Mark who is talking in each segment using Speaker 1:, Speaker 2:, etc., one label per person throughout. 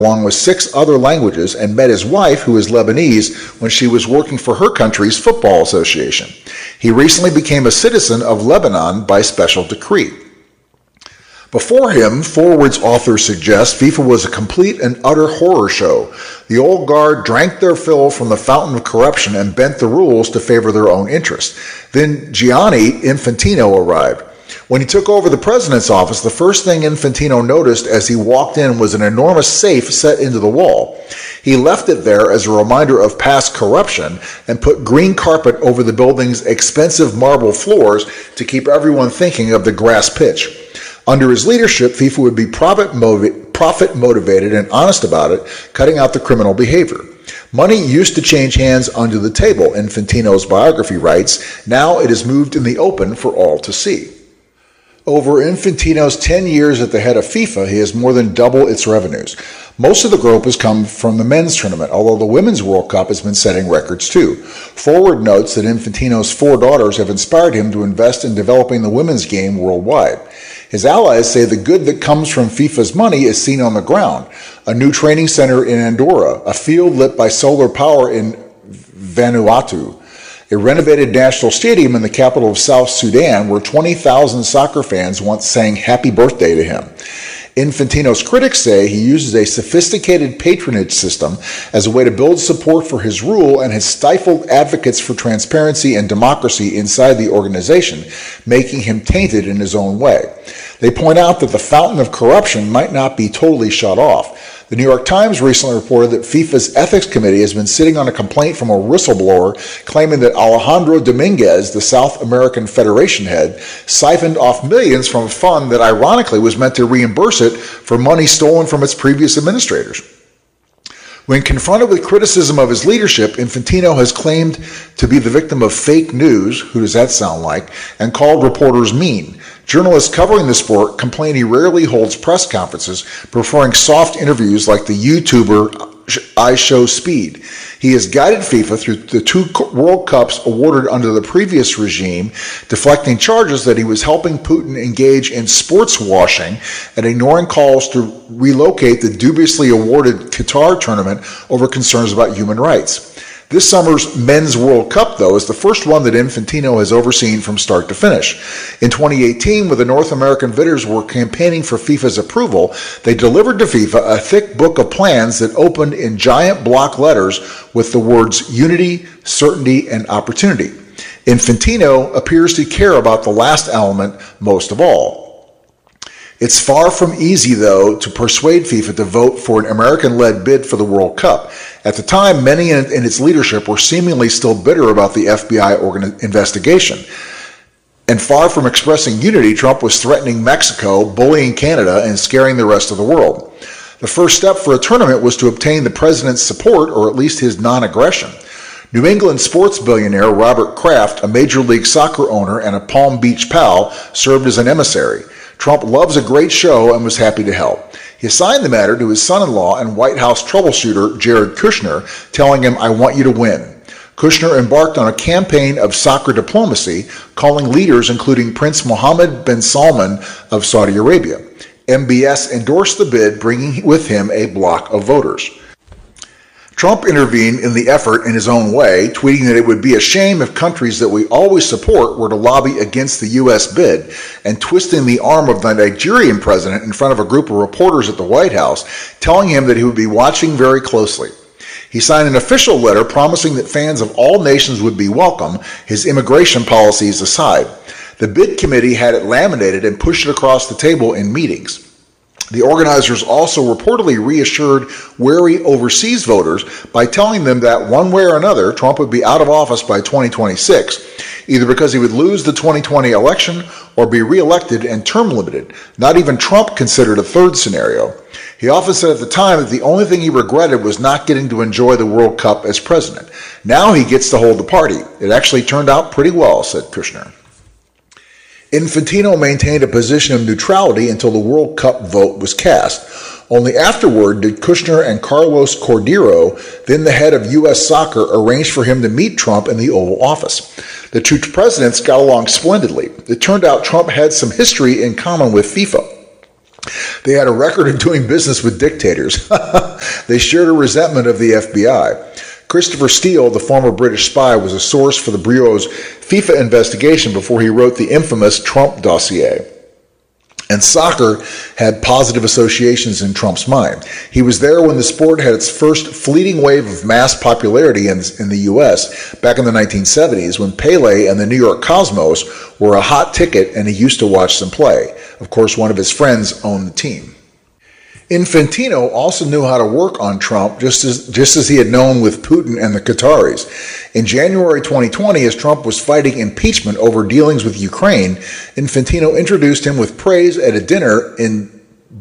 Speaker 1: along with 6 other languages, and met his wife, who is Lebanese, when she was working for her country's football association. He recently became a citizen of Lebanon by special decree. Before him, Forward's author suggests FIFA was a complete and utter horror show. The old guard drank their fill from the fountain of corruption and bent the rules to favor their own interests. Then Gianni Infantino arrived. When he took over the president's office, the first thing Infantino noticed as he walked in was an enormous safe set into the wall. He left it there as a reminder of past corruption and put green carpet over the building's expensive marble floors to keep everyone thinking of the grass pitch. Under his leadership, FIFA would be profit-motivated and honest about it, cutting out the criminal behavior. Money used to change hands under the table, Infantino's biography writes. Now it is moved in the open for all to see. Over Infantino's 10 years at the head of FIFA, he has more than doubled its revenues. Most of the growth has come from the men's tournament, although the Women's World Cup has been setting records too. Forward notes that Infantino's 4 daughters have inspired him to invest in developing the women's game worldwide. His allies say the good that comes from FIFA's money is seen on the ground. A new training center in Andorra, a field lit by solar power in Vanuatu, a renovated national stadium in the capital of South Sudan where 20,000 soccer fans once sang happy birthday to him. Infantino's critics say he uses a sophisticated patronage system as a way to build support for his rule and has stifled advocates for transparency and democracy inside the organization, making him tainted in his own way. They point out that the fountain of corruption might not be totally shut off. The New York Times recently reported that FIFA's ethics committee has been sitting on a complaint from a whistleblower claiming that Alejandro Dominguez, the South American Federation head, siphoned off millions from a fund that ironically was meant to reimburse it for money stolen from its previous administrators. When confronted with criticism of his leadership, Infantino has claimed to be the victim of fake news, who does that sound like, and called reporters mean. Journalists covering the sport complain he rarely holds press conferences, preferring soft interviews like the YouTuber I Show Speed. He has guided FIFA through the 2 World Cups awarded under the previous regime, deflecting charges that he was helping Putin engage in sports washing and ignoring calls to relocate the dubiously awarded Qatar tournament over concerns about human rights. This summer's Men's World Cup, though, is the first one that Infantino has overseen from start to finish. In 2018, when the North American bidders were campaigning for FIFA's approval, they delivered to FIFA a thick book of plans that opened in giant block letters with the words unity, certainty, and opportunity. Infantino appears to care about the last element most of all. It's far from easy, though, to persuade FIFA to vote for an American-led bid for the World Cup. At the time, many in its leadership were seemingly still bitter about the FBI investigation. And far from expressing unity, Trump was threatening Mexico, bullying Canada, and scaring the rest of the world. The first step for a tournament was to obtain the president's support, or at least his non-aggression. New England sports billionaire Robert Kraft, a Major League Soccer owner and a Palm Beach pal, served as an emissary. Trump loves a great show and was happy to help. He assigned the matter to his son-in-law and White House troubleshooter Jared Kushner, telling him, "I want you to win." Kushner embarked on a campaign of soccer diplomacy, calling leaders including Prince Mohammed bin Salman of Saudi Arabia. MBS endorsed the bid, bringing with him a block of voters. Trump intervened in the effort in his own way, tweeting that it would be a shame if countries that we always support were to lobby against the U.S. bid, and twisting the arm of the Nigerian president in front of a group of reporters at the White House, telling him that he would be watching very closely. He signed an official letter promising that fans of all nations would be welcome, his immigration policies aside. The bid committee had it laminated and pushed it across the table in meetings. The organizers also reportedly reassured wary overseas voters by telling them that one way or another, Trump would be out of office by 2026, either because he would lose the 2020 election or be reelected and term limited. Not even Trump considered a third scenario. He often said at the time that the only thing he regretted was not getting to enjoy the World Cup as president. Now he gets to hold the party. It actually turned out pretty well, said Kushner. Infantino maintained a position of neutrality until the World Cup vote was cast. Only afterward did Kushner and Carlos Cordero, then the head of U.S. Soccer, arrange for him to meet Trump in the Oval Office. The 2 presidents got along splendidly. It turned out Trump had some history in common with FIFA. They had a record of doing business with dictators. They shared a resentment of the FBI. Christopher Steele, the former British spy, was a source for the Bureau's FIFA investigation before he wrote the infamous Trump dossier. And soccer had positive associations in Trump's mind. He was there when the sport had its first fleeting wave of mass popularity in the U.S. back in the 1970s, when Pele and the New York Cosmos were a hot ticket and he used to watch them play. Of course, one of his friends owned the team. Infantino also knew how to work on Trump, just as he had known with Putin and the Qataris. In January 2020, as Trump was fighting impeachment over dealings with Ukraine, Infantino introduced him with praise at a dinner in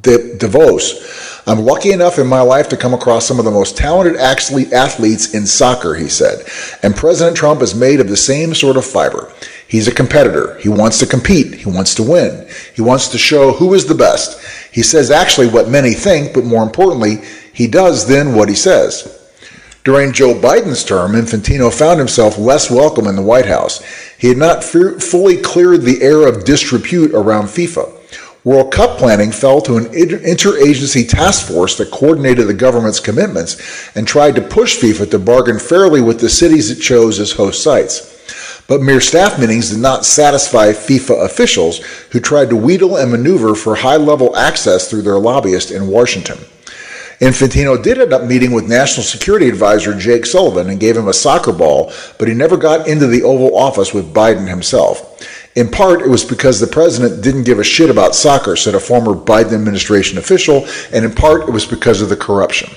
Speaker 1: Davos. "I'm lucky enough in my life to come across some of the most talented athletes in soccer," he said. "And President Trump is made of the same sort of fiber. He's a competitor. He wants to compete. He wants to win. He wants to show who is the best. He says actually what many think, but more importantly, he does then what he says." During Joe Biden's term, Infantino found himself less welcome in the White House. He had not fully cleared the air of disrepute around FIFA. World Cup planning fell to an interagency task force that coordinated the government's commitments and tried to push FIFA to bargain fairly with the cities it chose as host sites. But mere staff meetings did not satisfy FIFA officials, who tried to wheedle and maneuver for high-level access through their lobbyist in Washington. Infantino did end up meeting with National Security Advisor Jake Sullivan and gave him a soccer ball, but he never got into the Oval Office with Biden himself. In part, it was because the president didn't give a shit about soccer, said a former Biden administration official, and in part, it was because of the corruption.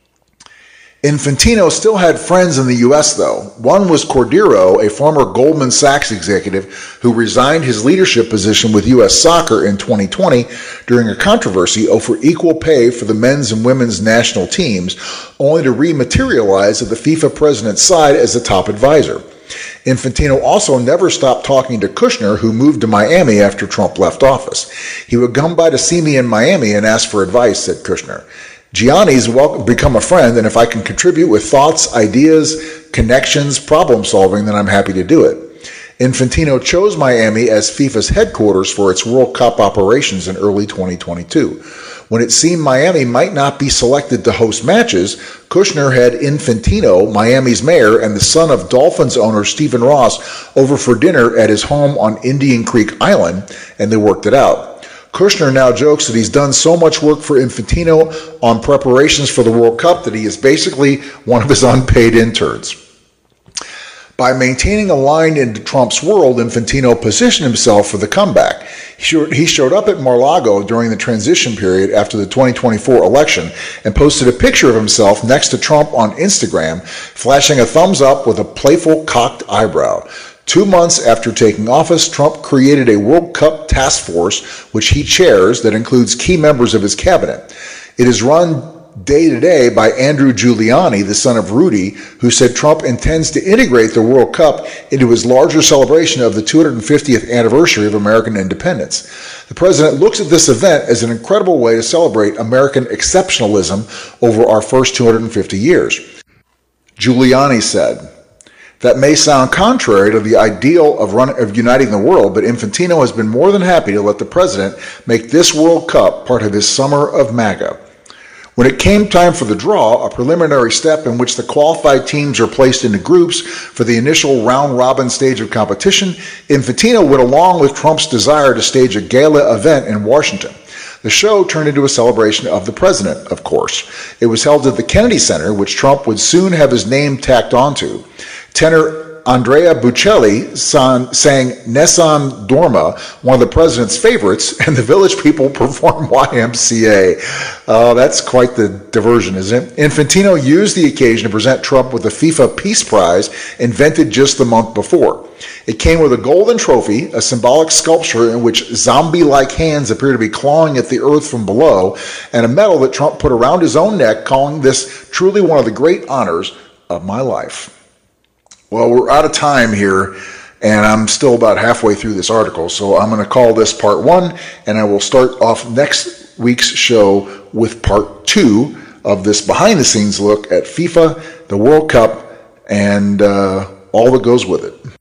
Speaker 1: Infantino still had friends in the U.S., though. One was Cordero, a former Goldman Sachs executive who resigned his leadership position with U.S. Soccer in 2020 during a controversy over equal pay for the men's and women's national teams, only to rematerialize at the FIFA president's side as a top advisor. Infantino also never stopped talking to Kushner, who moved to Miami after Trump left office. "He would come by to see me in Miami and ask for advice," said Kushner. "Gianni's become a friend, and if I can contribute with thoughts, ideas, connections, problem solving, then I'm happy to do it." Infantino chose Miami as FIFA's headquarters for its World Cup operations in early 2022. When it seemed Miami might not be selected to host matches, Kushner had Infantino, Miami's mayor, and the son of Dolphins owner Stephen Ross over for dinner at his home on Indian Creek Island, and they worked it out. Kushner now jokes that he's done so much work for Infantino on preparations for the World Cup that he is basically one of his unpaid interns. By maintaining a line into Trump's world, Infantino positioned himself for the comeback. He showed up at Mar-a-Lago during the transition period after the 2024 election and posted a picture of himself next to Trump on Instagram, flashing a thumbs up with a playful cocked eyebrow. 2 months after taking office, Trump created a World Cup task force, which he chairs, that includes key members of his cabinet. It is run day-to-day by Andrew Giuliani, the son of Rudy, who said Trump intends to integrate the World Cup into his larger celebration of the 250th anniversary of American independence. The president looks at this event as an incredible way to celebrate American exceptionalism over our first 250 years. Giuliani said, "That may sound contrary to the ideal of uniting the world, but Infantino has been more than happy to let the president make this World Cup part of his summer of MAGA." When it came time for the draw, a preliminary step in which the qualified teams are placed into groups for the initial round-robin stage of competition, Infantino went along with Trump's desire to stage a gala event in Washington. The show turned into a celebration of the president, of course. It was held at the Kennedy Center, which Trump would soon have his name tacked onto. Tenor Andrea Bocelli sang Nessun Dorma, one of the president's favorites, and the village people performed YMCA. That's quite the diversion, isn't it? Infantino used the occasion to present Trump with the FIFA Peace Prize, invented just the month before. It came with a golden trophy, a symbolic sculpture in which zombie-like hands appear to be clawing at the earth from below, and a medal that Trump put around his own neck, calling this truly one of the great honors of my life. Well, we're out of time here, and I'm still about halfway through this article, so I'm going to call this part 1, and I will start off next week's show with part 2 of this behind-the-scenes look at FIFA, the World Cup, and all that goes with it.